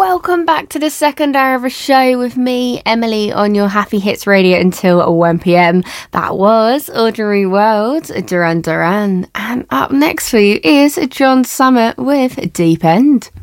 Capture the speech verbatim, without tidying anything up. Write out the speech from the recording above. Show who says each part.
Speaker 1: welcome back to the second hour of a show with me, Emily, on your Happy Hits Radio until one p.m. That was Ordinary World, Duran Duran. And up next for you is John Summit with Deep End.